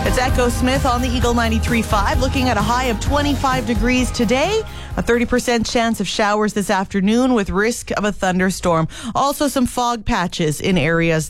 It's Echo Smith on the Eagle 93.5, looking at a high of 25 degrees today. A 30% chance of showers this afternoon with risk of a thunderstorm. Also some fog patches in areas